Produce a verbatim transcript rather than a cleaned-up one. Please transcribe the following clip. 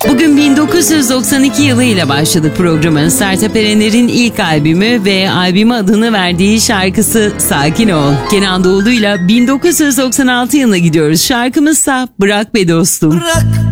Bugün bin dokuz yüz doksan iki yılıyla başladık programın. Sertab Erener'in ilk albümü ve albüme adını verdiği şarkısı Sakin Ol. Kenan Doğulu'yla bin dokuz yüz doksan altı yılına gidiyoruz. Şarkımızsa Bırak Be Dostum. Bırak